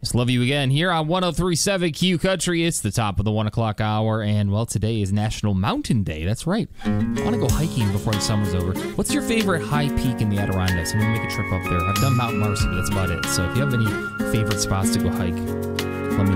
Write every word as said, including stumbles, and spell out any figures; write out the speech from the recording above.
Just love you again here on one oh three point seven Q Country. It's the top of the one o'clock hour, and, well, today is National Mountain Day. That's right. I want to go hiking before the summer's over. What's your favorite high peak in the Adirondacks? I'm going to make a trip up there. I've done Mount Marcy, but that's about it. So if you have any favorite spots to go hike,